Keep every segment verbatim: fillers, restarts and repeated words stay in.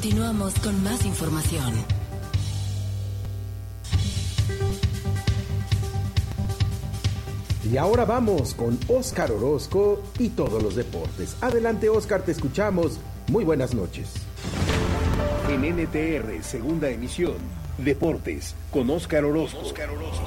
Continuamos con más información. Y ahora vamos con Óscar Orozco y todos los deportes. Adelante, Óscar, te escuchamos. Muy buenas noches. En N T R, segunda emisión, Deportes, con Óscar Orozco. Óscar Orozco.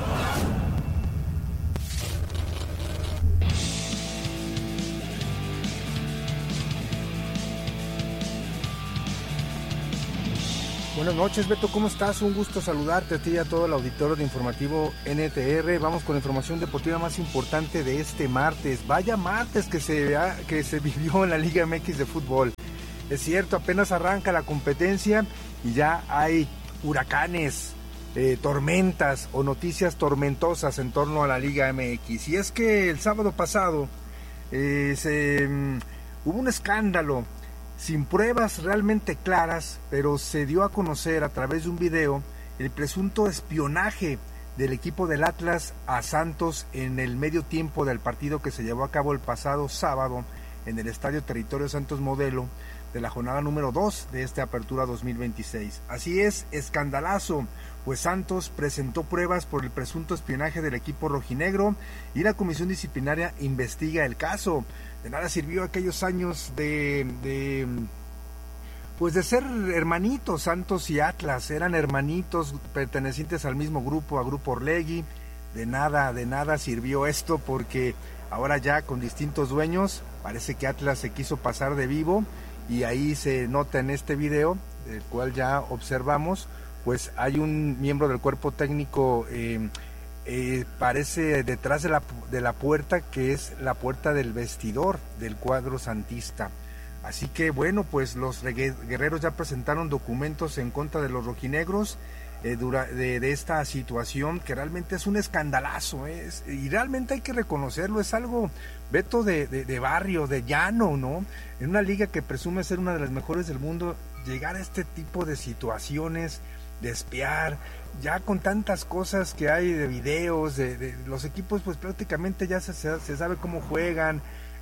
Buenas noches, Beto, ¿cómo estás? Un gusto saludarte a ti y a todo el auditorio de Informativo N T R. Vamos con la información deportiva más importante de este martes. Vaya martes que se, que se vivió en la Liga M X de fútbol. Es cierto, apenas arranca la competencia y ya hay huracanes, eh, tormentas o noticias tormentosas en torno a la Liga M X. Y es que el sábado pasado eh, se, um, hubo un escándalo sin pruebas realmente claras, pero se dio a conocer a través de un video el presunto espionaje del equipo del Atlas a Santos en el medio tiempo del partido que se llevó a cabo el pasado sábado en el Estadio Territorio Santos Modelo de la jornada número dos de esta apertura dos mil veintiséis. Así es, escandalazo, pues Santos presentó pruebas por el presunto espionaje del equipo rojinegro y la comisión disciplinaria investiga el caso. De nada sirvió aquellos años de, de pues de ser hermanitos, Santos y Atlas, eran hermanitos pertenecientes al mismo grupo, a Grupo Orlegui. De nada, de nada sirvió esto porque ahora ya con distintos dueños, parece que Atlas se quiso pasar de vivo y ahí se nota en este video, el cual ya observamos, pues hay un miembro del cuerpo técnico, eh, eh, parece detrás de la, de la puerta, que es la puerta del vestidor del cuadro santista. Así que bueno, pues los guerreros ya presentaron documentos en contra de los rojinegros eh, dura, de, de esta situación que realmente es un escandalazo, ¿eh? Es, y realmente hay que reconocerlo, es algo, Beto, de, de, de barrio, de llano, ¿no? En una liga que presume ser una de las mejores del mundo, llegar a este tipo de situaciones, de espiar, ya con tantas cosas que hay de videos, de, de los equipos pues prácticamente ya se, se sabe cómo juegan,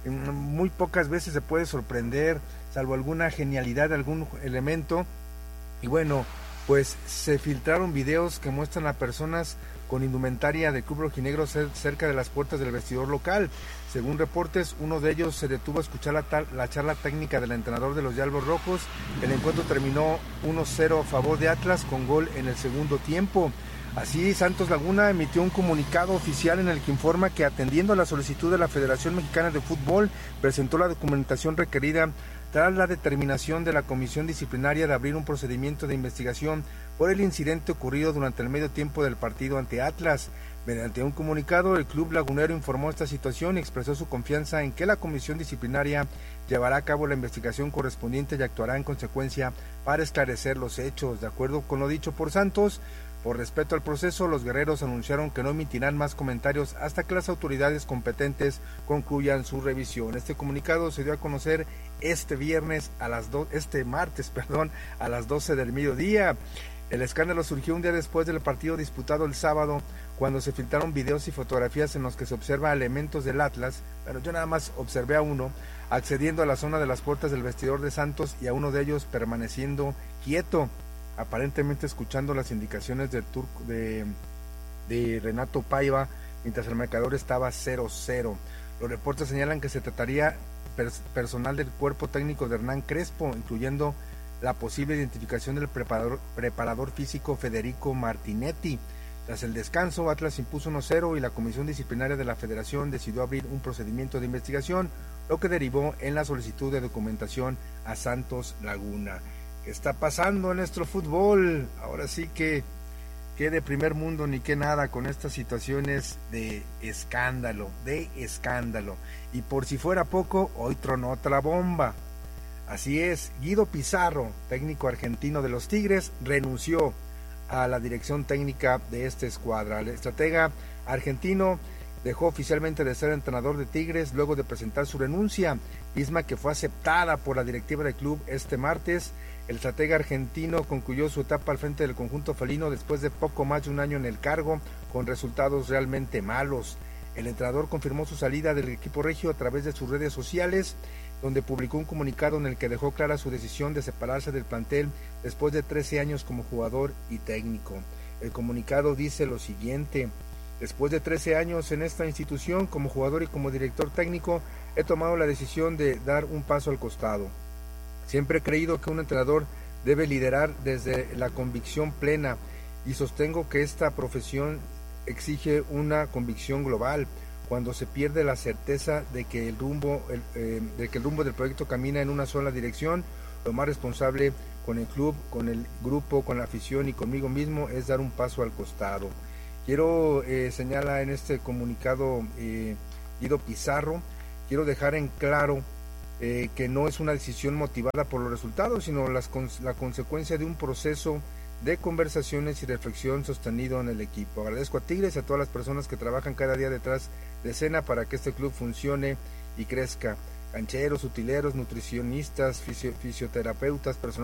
muy pocas veces se puede sorprender, salvo alguna genialidad de algún elemento, y bueno, pues se filtraron videos que muestran a personas con indumentaria de club rojinegro cerca de las puertas del vestidor local. Según reportes, uno de ellos se detuvo a escuchar la, tal, la charla técnica del entrenador de los Diablos Rojos. El encuentro terminó uno cero a favor de Atlas con gol en el segundo tiempo. Así, Santos Laguna emitió un comunicado oficial en el que informa que, atendiendo a la solicitud de la Federación Mexicana de Fútbol, presentó la documentación requerida tras la determinación de la Comisión Disciplinaria de abrir un procedimiento de investigación por el incidente ocurrido durante el medio tiempo del partido ante Atlas. Mediante un comunicado, el club lagunero informó esta situación y expresó su confianza en que la Comisión Disciplinaria llevará a cabo la investigación correspondiente y actuará en consecuencia para esclarecer los hechos. De acuerdo con lo dicho por Santos, por respeto al proceso, los guerreros anunciaron que no emitirán más comentarios hasta que las autoridades competentes concluyan su revisión. Este comunicado se dio a conocer este viernes a las do- este martes, perdón, a las doce del mediodía. El escándalo surgió un día después del partido disputado el sábado, cuando se filtraron videos y fotografías en los que se observa elementos del Atlas, pero yo nada más observé a uno, accediendo a la zona de las puertas del vestidor de Santos y a uno de ellos permaneciendo quieto, aparentemente escuchando las indicaciones de, Tur- de, de Renato Paiva, mientras el marcador estaba cero cero. Los reportes señalan que se trataría pers- personal del cuerpo técnico de Hernán Crespo, incluyendo la posible identificación del preparador, preparador físico Federico Martinetti. Tras el descanso, Atlas impuso uno cero y la Comisión Disciplinaria de la Federación decidió abrir un procedimiento de investigación, lo que derivó en la solicitud de documentación a Santos Laguna. ¿Qué está pasando en nuestro fútbol? Ahora sí que, que de primer mundo ni que nada con estas situaciones de escándalo, de escándalo. Y por si fuera poco, hoy tronó otra bomba. Así es, Guido Pizarro, técnico argentino de los Tigres, renunció a la dirección técnica de esta escuadra. El estratega argentino dejó oficialmente de ser entrenador de Tigres luego de presentar su renuncia, misma que fue aceptada por la directiva del club este martes. El estratega argentino concluyó su etapa al frente del conjunto felino después de poco más de un año en el cargo, con resultados realmente malos. El entrenador confirmó su salida del equipo regio a través de sus redes sociales. donde publicó un comunicado en el que dejó clara su decisión de separarse del plantel después de trece años como jugador y técnico. El comunicado dice lo siguiente: después de trece años en esta institución como jugador y como director técnico, he tomado la decisión de dar un paso al costado. Siempre he creído que un entrenador debe liderar desde la convicción plena y sostengo que esta profesión exige una convicción global. Cuando se pierde la certeza de que el rumbo, el, eh, de que el rumbo del proyecto camina en una sola dirección, lo más responsable con el club, con el grupo, con la afición y conmigo mismo es dar un paso al costado. Quiero eh, señalar en este comunicado eh, Guido Pizarro, quiero dejar en claro eh, que no es una decisión motivada por los resultados, sino las, la consecuencia de un proceso de conversaciones y reflexión sostenido en el equipo. Agradezco a Tigres y a todas las personas que trabajan cada día detrás de escena para que este club funcione y crezca. Cancheros, utileros, nutricionistas, fisio, fisioterapeutas, personal